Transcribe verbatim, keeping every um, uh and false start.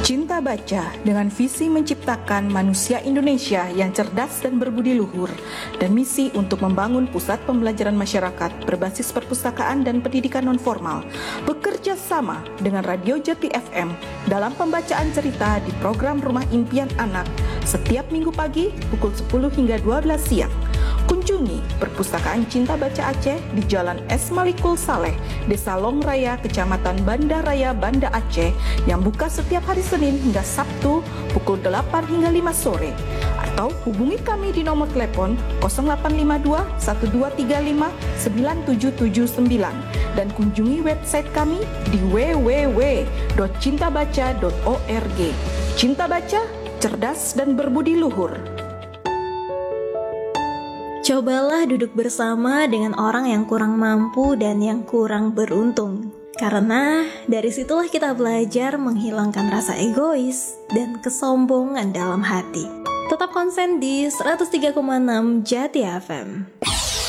Cinta Baca dengan visi menciptakan manusia Indonesia yang cerdas dan berbudi luhur dan misi untuk membangun pusat pembelajaran masyarakat berbasis perpustakaan dan pendidikan nonformal bekerja sama dengan Radio Jati F M dalam pembacaan cerita di program Rumah Impian Anak setiap minggu pagi pukul sepuluh hingga dua belas siang. Kunjungi Perpustakaan Cinta Baca Aceh di Jalan S. Malikul Saleh, Desa Long Raya, Kecamatan Banda Raya, Banda Aceh yang buka setiap hari Senin hingga Sabtu pukul delapan hingga lima sore. Atau hubungi kami di nomor telepon nol delapan lima dua satu dua tiga lima sembilan tujuh tujuh sembilan dan kunjungi website kami di w w w dot cinta baca dot org. Cinta Baca, cerdas dan berbudi luhur. Cobalah duduk bersama dengan orang yang kurang mampu dan yang kurang beruntung. Karena dari situlah kita belajar menghilangkan rasa egois dan kesombongan dalam hati. Tetap konsen di seratus tiga koma enam Jati F M.